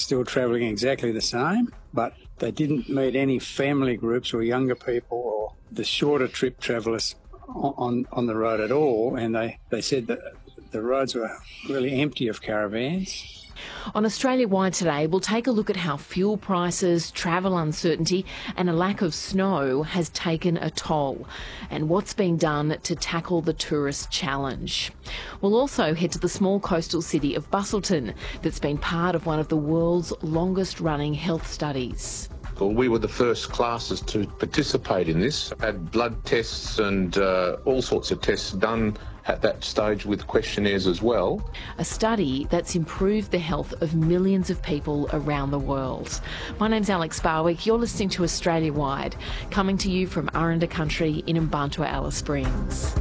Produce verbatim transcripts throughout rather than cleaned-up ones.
still travelling exactly the same, but they didn't meet any family groups or younger people or the shorter trip travellers on, on the road at all, and they, they said that the roads were really empty of caravans. On Australia Wide today, we'll take a look at how fuel prices, travel uncertainty and a lack of snow has taken a toll, and what's being done to tackle the tourist challenge. We'll also head to the small coastal city of Busselton that's been part of one of the world's longest running health studies. Well, we were the first classes to participate in this. Had blood tests and uh, all sorts of tests done at that stage with questionnaires as well. A study that's improved the health of millions of people around the world. My name's Alex Barwick. You're listening to Australia Wide, coming to you from Aranda Country in Mbantua, Alice Springs.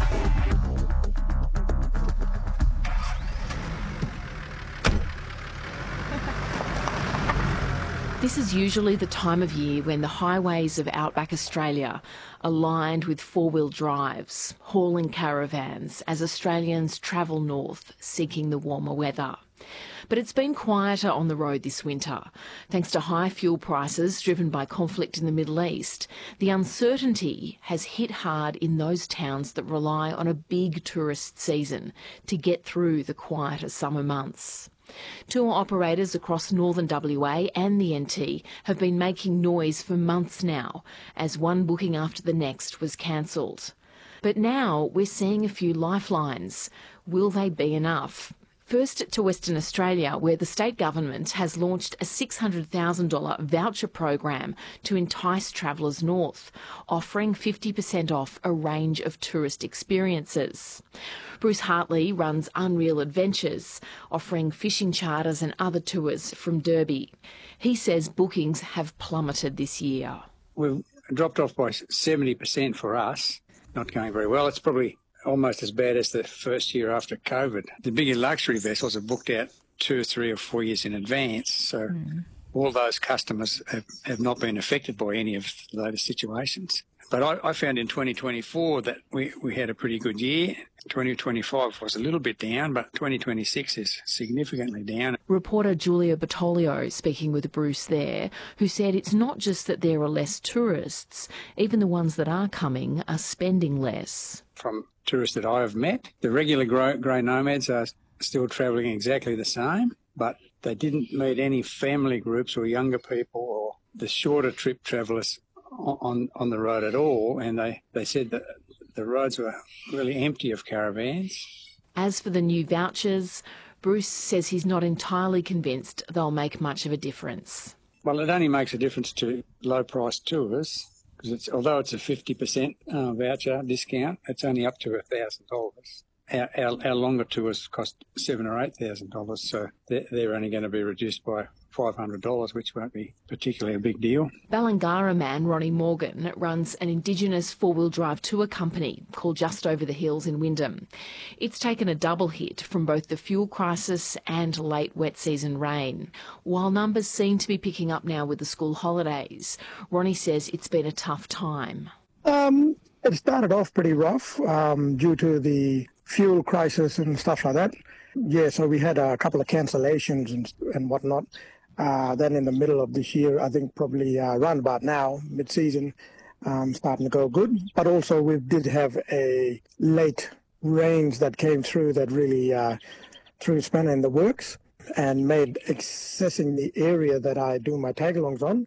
This is usually the time of year when the highways of outback Australia are lined with four-wheel drives, hauling caravans as Australians travel north seeking the warmer weather. But it's been quieter on the road this winter. Thanks to high fuel prices driven by conflict in the Middle East, the uncertainty has hit hard in those towns that rely on a big tourist season to get through the quieter summer months. Tour operators across northern W A and the N T have been making noise for months now, as one booking after the next was cancelled. But now we're seeing a few lifelines. Will they be enough? First to Western Australia, where the state government has launched a six hundred thousand dollars voucher program to entice travellers north, offering fifty percent off a range of tourist experiences. Bruce Hartley runs Unreal Adventures, offering fishing charters and other tours from Derby. He says bookings have plummeted this year. We've dropped off by seventy percent for us. Not going very well. It's probably almost as bad as the first year after COVID. The bigger luxury vessels are booked out two, three or four years in advance. So mm. all those customers have, have not been affected by any of the latest situations. But I, I found in twenty twenty-four that we, we had a pretty good year. twenty twenty-five was a little bit down, but twenty twenty-six is significantly down. Reporter Julia Bertoglio speaking with Bruce there, who said it's not just that there are less tourists, even the ones that are coming are spending less. From tourists that I have met, the regular grey nomads are still travelling exactly the same, but they didn't meet any family groups or younger people or the shorter trip travellers on on the road at all, and they, they said that the roads were really empty of caravans. As for the new vouchers, Bruce says he's not entirely convinced they'll make much of a difference. Well, it only makes a difference to low-priced tours, because it's, although it's a fifty percent uh, voucher discount, it's only up to one thousand dollars. Our, our, our longer tours cost seven thousand dollars or eight thousand dollars, so they're, they're only going to be reduced by five hundred dollars, which won't be particularly a big deal. Ballangara man Ronnie Morgan runs an Indigenous four-wheel drive tour company called Just Over the Hills in Wyndham. It's taken a double hit from both the fuel crisis and late wet season rain. While numbers seem to be picking up now with the school holidays, Ronnie says it's been a tough time. Um, it started off pretty rough um, due to the fuel crisis and stuff like that. Yeah, so we had a couple of cancellations and, and whatnot. Uh, then in the middle of this year, I think probably uh, around about now, mid-season, um, starting to go good. But also we did have a late rains that came through that really uh, threw a spanner in the works and made accessing the area that I do my tag-alongs on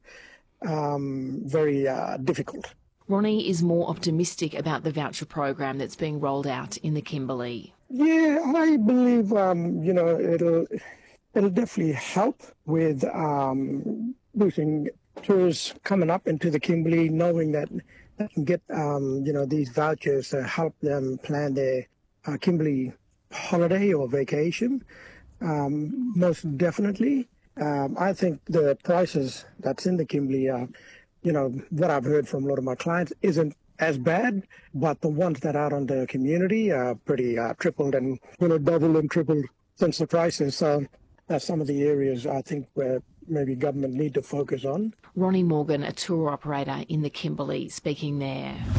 um, very uh, difficult. Ronnie is more optimistic about the voucher program that's being rolled out in the Kimberley. Yeah, I believe, um, you know, it'll it'll definitely help with um, boosting tourists coming up into the Kimberley, knowing that they can get, um, you know, these vouchers to help them plan their uh, Kimberley holiday or vacation. Um, most definitely. Um, I think the prices that's in the Kimberley are, you know, what I've heard from a lot of my clients isn't as bad, but the ones that are on the community are pretty uh, tripled and, you know, doubled and tripled since the crisis. So that's some of the areas I think where maybe government need to focus on. Ronnie Morgan, a tour operator in the Kimberley, speaking there.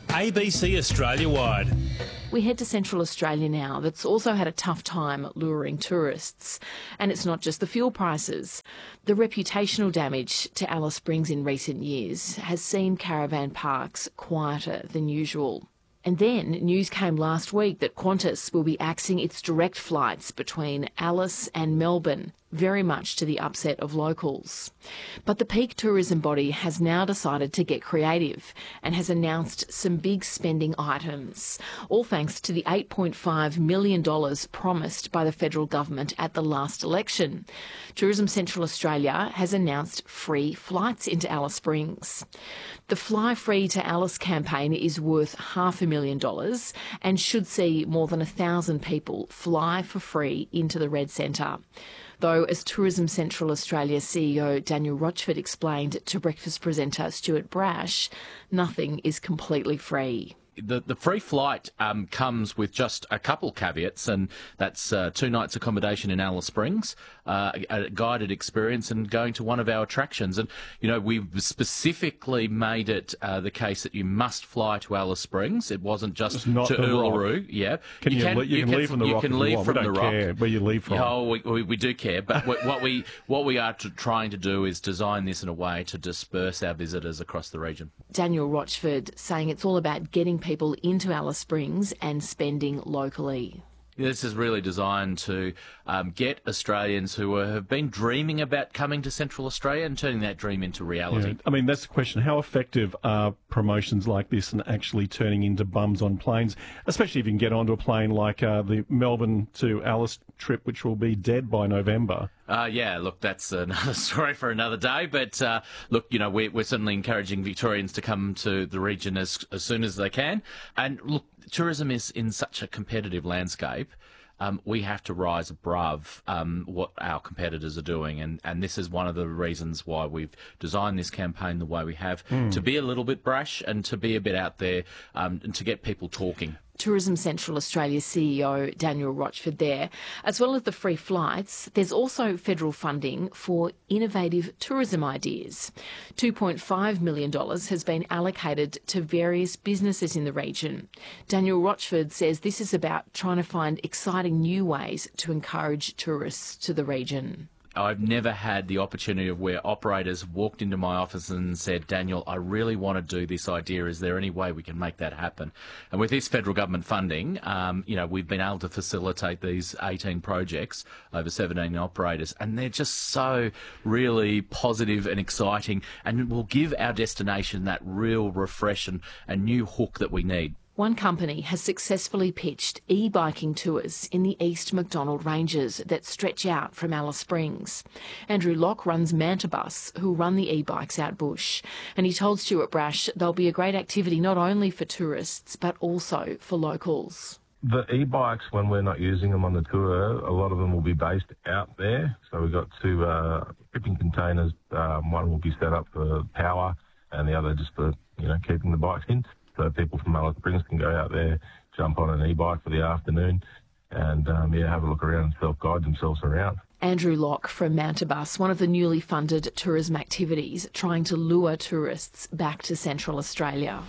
A B C Australia-wide. We head to Central Australia now, that's also had a tough time luring tourists. And it's not just the fuel prices. The reputational damage to Alice Springs in recent years has seen caravan parks quieter than usual. And then news came last week that Qantas will be axing its direct flights between Alice and Melbourne, very much to the upset of locals. But the peak tourism body has now decided to get creative and has announced some big spending items, all thanks to the eight point five million dollars promised by the federal government at the last election. Tourism Central Australia has announced free flights into Alice Springs. The Fly Free to Alice campaign is worth half a million dollars and should see more than a thousand people fly for free into the Red Centre. Though, as Tourism Central Australia C E O Daniel Rochford explained to breakfast presenter Stuart Brash, nothing is completely free. The, the free flight um, comes with just a couple caveats, and that's uh, two nights accommodation in Alice Springs, uh, a guided experience, and going to one of our attractions. And, you know, we've specifically made it uh, the case that you must fly to Alice Springs. It wasn't just to Uluru. Yeah. Can you, you, can, you, you can leave from the you rock can if leave you want. from We don't the care rock. where you leave from. Oh, we, we, we do care. But what we what we are to, trying to do is design this in a way to disperse our visitors across the region. Daniel Rochford saying it's all about getting people into Alice Springs and spending locally. This is really designed to um, get Australians who are, have been dreaming about coming to Central Australia and turning that dream into reality. Yeah. I mean, that's the question. How effective are promotions like this and actually turning into bums on planes, especially if you can get onto a plane like uh, the Melbourne to Alice trip, which will be dead by November? Uh, yeah, look, that's another story for another day. But, uh, look, you know, we're, we're certainly encouraging Victorians to come to the region as, as soon as they can. And, look, tourism is in such a competitive landscape. Um, we have to rise above um, what our competitors are doing. And, and this is one of the reasons why we've designed this campaign the way we have, mm. to be a little bit brash and to be a bit out there um, and to get people talking. Tourism Central Australia C E O Daniel Rochford there. As well as the free flights, there's also federal funding for innovative tourism ideas. two point five million dollars has been allocated to various businesses in the region. Daniel Rochford says this is about trying to find exciting new ways to encourage tourists to the region. I've never had the opportunity of where operators walked into my office and said, Daniel, I really want to do this idea. Is there any way we can make that happen? And with this federal government funding, um, you know, we've been able to facilitate these eighteen projects over seventeen operators, and they're just so really positive and exciting, and will give our destination that real refresh and, and new hook that we need. One company has successfully pitched e-biking tours in the East Macdonald Ranges that stretch out from Alice Springs. Andrew Locke runs Mantabus, who run the e-bikes out bush, and he told Stuart Brash they'll be a great activity not only for tourists but also for locals. The e-bikes, when we're not using them on the tour, a lot of them will be based out there. So we've got two uh, shipping containers. Um, one will be set up for power and the other just for, you know, keeping the bikes in. So people from Alice Springs can go out there, jump on an e-bike for the afternoon and, um, yeah, have a look around and self-guide themselves around. Andrew Locke from Mantabus, one of the newly funded tourism activities trying to lure tourists back to Central Australia.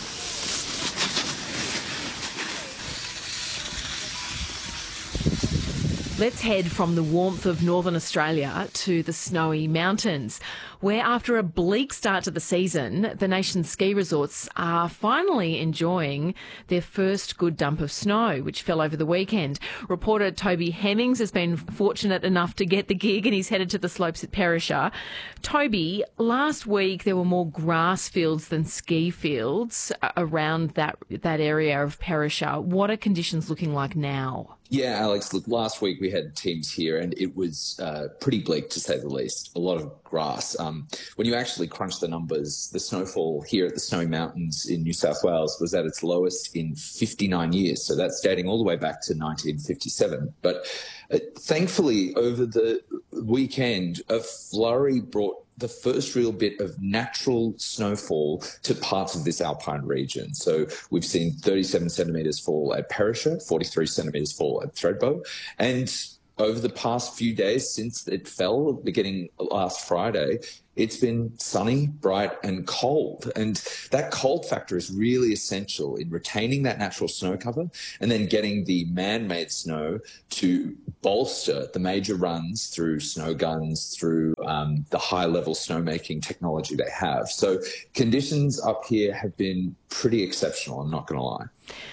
Let's head from the warmth of northern Australia to the snowy mountains, where after a bleak start to the season, the nation's ski resorts are finally enjoying their first good dump of snow, which fell over the weekend. Reporter Toby Hemmings has been fortunate enough to get the gig, and he's headed to the slopes at Perisher. Toby, last week there were more grass fields than ski fields around that that area of Perisher. What are conditions looking like now? Yeah, Alex, look, last week we had teams here and it was uh, pretty bleak, to say the least. A lot of grass. Um, when you actually crunch the numbers, the snowfall here at the Snowy Mountains in New South Wales was at its lowest in fifty-nine years. So that's dating all the way back to nineteen fifty-seven. But uh, thankfully, over the weekend, a flurry brought the first real bit of natural snowfall to parts of this alpine region. So we've seen thirty-seven centimetres fall at Perisher, forty-three centimetres fall at Thredbo, and over the past few days since it fell, beginning last Friday, it's been sunny, bright and cold. And that cold factor is really essential in retaining that natural snow cover and then getting the man-made snow to bolster the major runs through snow guns, through um, the high-level snowmaking technology they have. So conditions up here have been pretty exceptional, I'm not going to lie.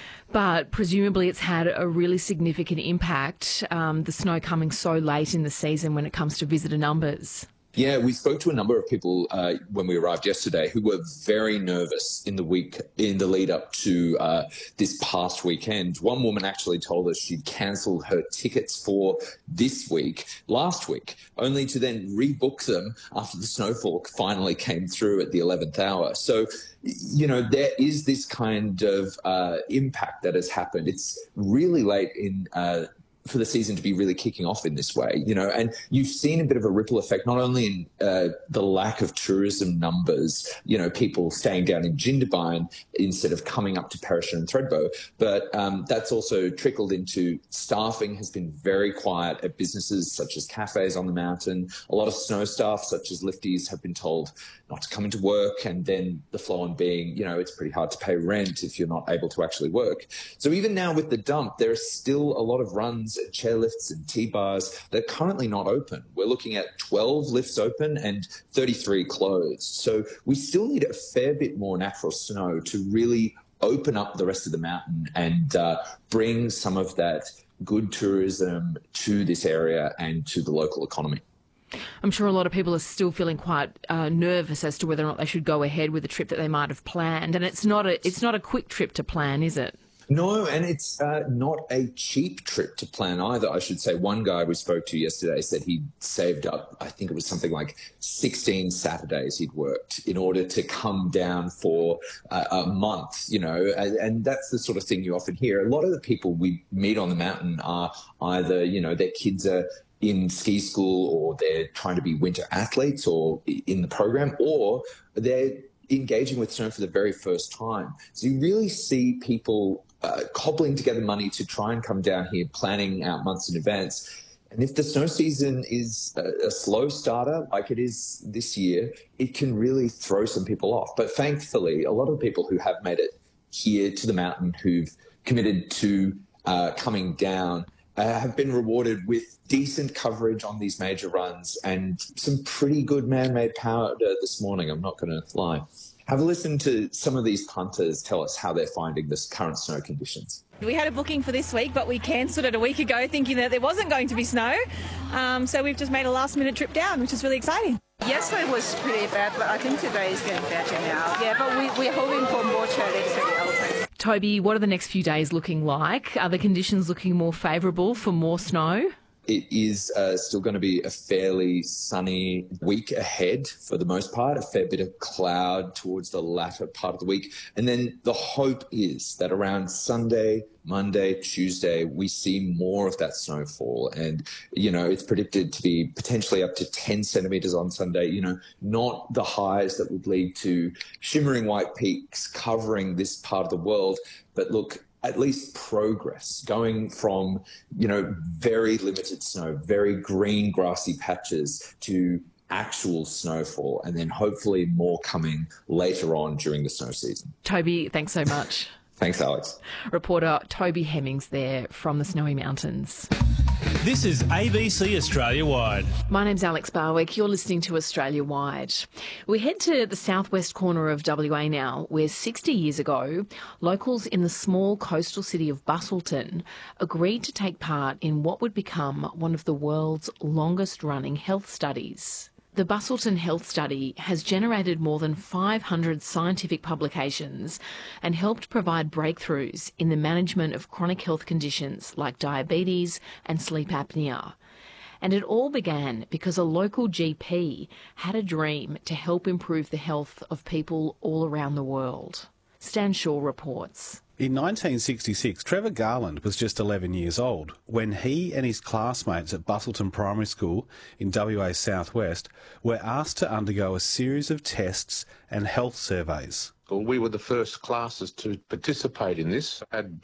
But presumably it's had a really significant impact, um, the snow coming so late in the season when it comes to visitor numbers. Yeah, we spoke to a number of people uh, when we arrived yesterday who were very nervous in the week, in the lead up to uh, this past weekend. One woman actually told us she'd cancelled her tickets for this week, last week, only to then rebook them after the snowfall finally came through at the eleventh hour. So, you know, there is this kind of uh, impact that has happened. It's really late in uh for the season to be really kicking off in this way, you know, and you've seen a bit of a ripple effect, not only in uh, the lack of tourism numbers, you know, people staying down in Jindabyne instead of coming up to Perisher and Thredbo, but um, that's also trickled into staffing has been very quiet at businesses such as cafes on the mountain. A lot of snow staff, such as lifties, have been told not to come into work, and then the flow on being, you know, it's pretty hard to pay rent if you're not able to actually work. So even now with the dump, there are still a lot of runs at chairlifts and T-bars that are currently not open. We're looking at twelve lifts open and thirty-three closed. So we still need a fair bit more natural snow to really open up the rest of the mountain and uh, bring some of that good tourism to this area and to the local economy. I'm sure a lot of people are still feeling quite uh, nervous as to whether or not they should go ahead with the trip that they might have planned. And it's not a, it's not a quick trip to plan, is it? No, and it's uh, not a cheap trip to plan either, I should say. One guy we spoke to yesterday said he'd saved up, I think it was something like sixteen Saturdays he'd worked in order to come down for uh, a month, you know, and, and that's the sort of thing you often hear. A lot of the people we meet on the mountain are either, you know, their kids are in ski school or they're trying to be winter athletes or in the program, or they're engaging with snow for the very first time. So you really see people uh, cobbling together money to try and come down here, planning out months in advance. And if the snow season is a, a slow starter, like it is this year, it can really throw some people off. But thankfully, a lot of people who have made it here to the mountain, who've committed to uh, coming down, Uh, have been rewarded with decent coverage on these major runs and some pretty good man-made powder this morning, I'm not going to lie. Have a listen to some of these punters tell us how they're finding this current snow conditions. We had a booking for this week, but we cancelled it a week ago thinking that there wasn't going to be snow. Um, so we've just made a last-minute trip down, which is really exciting. Yesterday was pretty bad, but I think today is getting better now. Yeah, but we, we're hoping for more chairlifts than the other time. Toby, what are the next few days looking like? Are the conditions looking more favourable for more snow? It is uh, still going to be a fairly sunny week ahead for the most part, a fair bit of cloud towards the latter part of the week. And then the hope is that around Sunday, Monday, Tuesday, we see more of that snowfall. And, you know, it's predicted to be potentially up to ten centimetres on Sunday, you know, not the highs that would lead to shimmering white peaks covering this part of the world. But look, at least progress, going from, you know, very limited snow, very green grassy patches to actual snowfall, and then hopefully more coming later on during the snow season. Toby, thanks so much. Thanks, Alex. Reporter Toby Hemmings there from the Snowy Mountains. This is A B C Australia Wide. My name's Alex Barwick. You're listening to Australia Wide. We head to the southwest corner of W A now, where sixty years ago, locals in the small coastal city of Busselton agreed to take part in what would become one of the world's longest-running health studies. The Busselton Health Study has generated more than five hundred scientific publications and helped provide breakthroughs in the management of chronic health conditions like diabetes and sleep apnea. And it all began because a local G P had a dream to help improve the health of people all around the world. Stan Shaw reports. In nineteen sixty-six, Trevor Garland was just eleven years old when he and his classmates at Busselton Primary School in W A Southwest were asked to undergo a series of tests and health surveys. Well, we were the first classes to participate in this. Had